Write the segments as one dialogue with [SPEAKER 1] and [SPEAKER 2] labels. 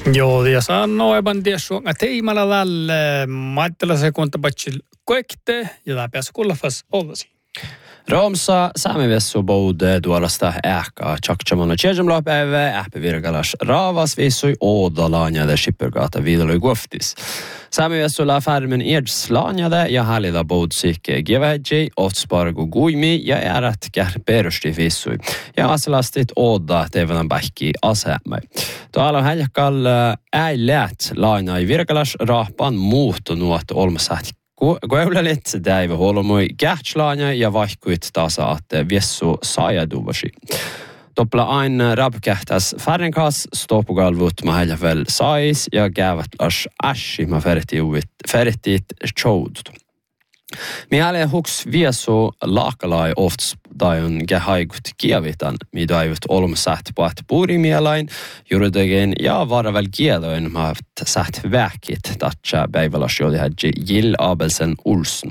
[SPEAKER 1] Joo, ja sanoo eban tiessu, että teimalla tälle maattella sekunta patsil koekte ja läpiässä kullafas ollasi.
[SPEAKER 2] Romsa saamivessu boude tuollaista ähkaa tjaktsamana tjejamlaapäivä ähpävirkalas raavas vissui oodalaanjade shippergata vidalui guoftis. Saamivessulla färmen edslaanjade ja hallida boudsikke gevähji oftspargu guimi ja ärät kärperusti vissui. Ja aselastit ooda teivänän pähki asemäi. Tuolla häljakal ei läht laanjai virkalas rahpan muuttunut olmasahti. Kuevlelit Dave Holmoi Gärtslaania ja vaihkuit taas että viessu saajaduvasi. Toppla aina rapkähtäs färrenkas stoppugalvut mahella väl sais ja käyvät las ässi ma fertit choudut. Miele huks viesu laakalai ofts dajon gehaikut kievitan, mitä eivät olemme säht på att puurimielain juridegen ja vara väl kieloin ma säht väkit tatsa päivälas jolihadji Jill Abelsen Olsen.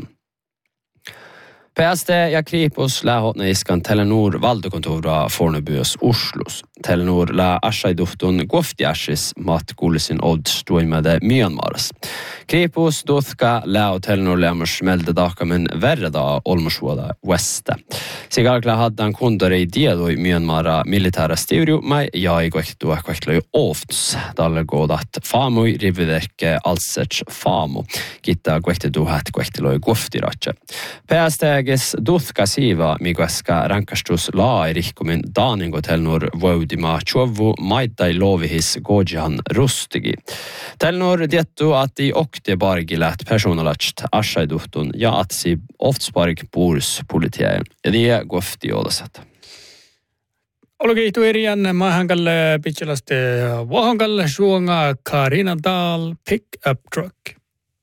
[SPEAKER 2] PST ja Kripos lähotne iskan Telenor valdokontora Fornebyös Oslos. Telenor lä asaiduhtun guoftiasis mat kuulisin odstuimade Myanmaras. Kripos dothka läo Telenor lämmös melde dakamen verreda olmosuoda Westa. Sigarkla haddan kundari diedoi Myanmara militära studio mai jäi koehtua koehtloi ofts. Dalle godat famui rividerke alsets famu. Kitta koehtuhat koehtloi guoftiratse. PST Duthka siiva, mikäskä rankastus lairihkumin Daaningo Telenor voudima tjovu maittai lovihis gojihan rustigi. Telenor tiettu ati okti bargilät personalatst asaiduhtun ja atsi oftsparg puurspolitieen. Ja det gofti olasat.
[SPEAKER 1] Olge itu erian maahankalle pitchelaste vahankalle suonga Karina Dahl Pick Up Truck.